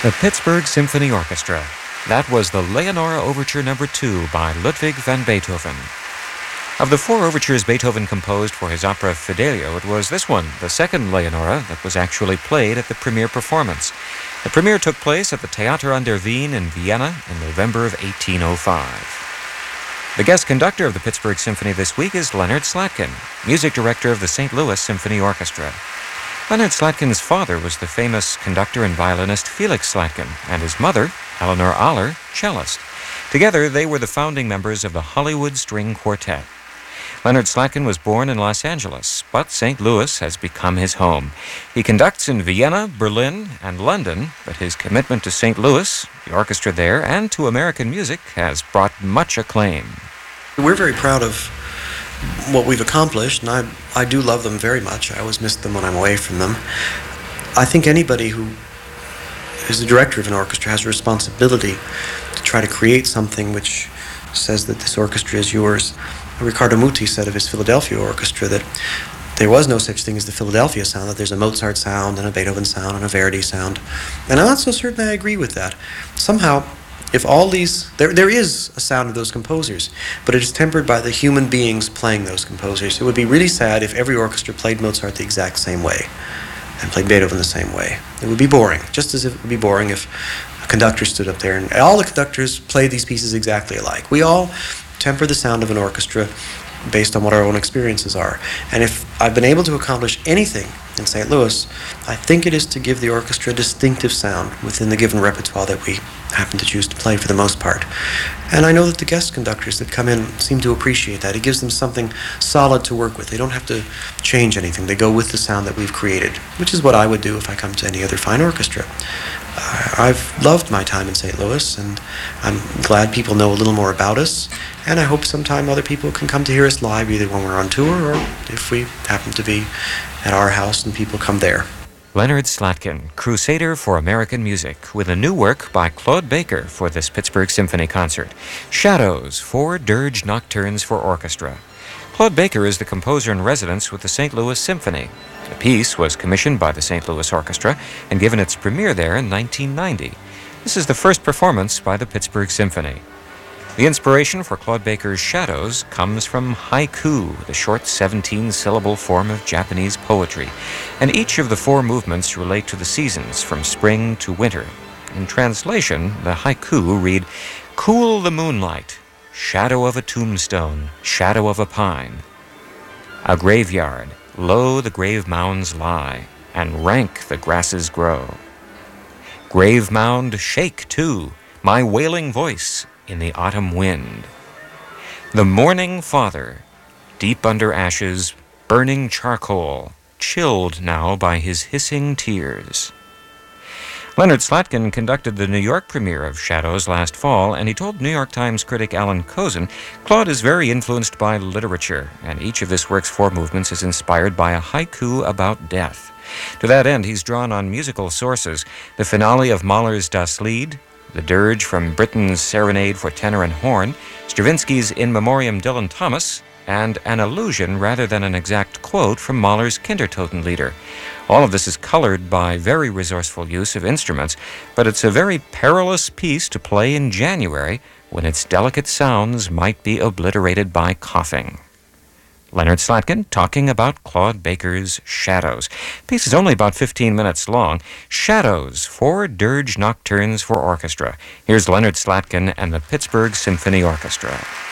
The Pittsburgh Symphony Orchestra. That was the Leonora Overture No. 2 by Ludwig van Beethoven. Of the 4 overtures Beethoven composed for his opera Fidelio, it was this one, the second Leonora, that was actually played at the premiere performance. The premiere took place at the Theater an der Wien in Vienna in November of 1805. The guest conductor of the Pittsburgh Symphony this week is Leonard Slatkin, music director of the St. Louis Symphony Orchestra. Leonard Slatkin's father was the famous conductor and violinist Felix Slatkin, and his mother, Eleanor Aller, cellist. Together, they were the founding members of the Hollywood String Quartet. Leonard Slatkin was born in Los Angeles, but St. Louis has become his home. He conducts in Vienna, Berlin, and London, but his commitment to St. Louis, the orchestra there, and to American music has brought much acclaim. We're very proud of what we've accomplished, and I do love them very much. I always miss them when I'm away from them. I think anybody who is the director of an orchestra has a responsibility to try to create something which says that this orchestra is yours. Riccardo Muti said of his Philadelphia orchestra that there was no such thing as the Philadelphia sound, that there's a Mozart sound and a Beethoven sound and a Verdi sound. And I'm not so certain I agree with that. Somehow, if all these, there is a sound of those composers, but it is tempered by the human beings playing those composers. It would be really sad if every orchestra played Mozart the exact same way and played Beethoven the same way. It would be boring, just as it would be boring if a conductor stood up there and all the conductors played these pieces exactly alike. We all temper the sound of an orchestra based on what our own experiences are. And if I've been able to accomplish anything in St. Louis, I think it is to give the orchestra a distinctive sound within the given repertoire that we happen to choose to play for the most part. And I know that the guest conductors that come in seem to appreciate that. It gives them something solid to work with. They don't have to change anything. They go with the sound that we've created, which is what I would do if I come to any other fine orchestra. I've loved my time in St. Louis, and I'm glad people know a little more about us, and I hope sometime other people can come to hear us live, either when we're on tour or if we happen to be at our house and people come there. Leonard Slatkin, Crusader for American Music, with a new work by Claude Baker for this Pittsburgh Symphony concert, Shadows, 4 dirge nocturnes for orchestra. Claude Baker is the composer in residence with the St. Louis Symphony. The piece was commissioned by the St. Louis Orchestra and given its premiere there in 1990. This is the first performance by the Pittsburgh Symphony. The inspiration for Claude Baker's Shadows comes from haiku, the short 17-syllable form of Japanese poetry, and each of the 4 movements relate to the seasons from spring to winter. In translation, the haiku read, "Cool the moonlight, shadow of a tombstone, shadow of a pine. A graveyard, low the grave mounds lie, and rank the grasses grow. Grave mound, shake too, my wailing voice in the autumn wind. The mourning father, deep under ashes, burning charcoal, chilled now by his hissing tears." Leonard Slatkin conducted the New York premiere of Shadows last fall, and he told New York Times critic Alan Kozin, "Claude is very influenced by literature, and each of this work's 4 movements is inspired by a haiku about death. To that end, he's drawn on musical sources, the finale of Mahler's Das Lied, the dirge from Britten's Serenade for tenor and horn, Stravinsky's In Memoriam Dylan Thomas, and an allusion rather than an exact quote from Mahler's Kindertotenlieder. All of this is colored by very resourceful use of instruments, but it's a very perilous piece to play in January when its delicate sounds might be obliterated by coughing." Leonard Slatkin talking about Claude Baker's Shadows. The piece is only about 15 minutes long. Shadows, 4 dirge nocturnes for orchestra. Here's Leonard Slatkin and the Pittsburgh Symphony Orchestra.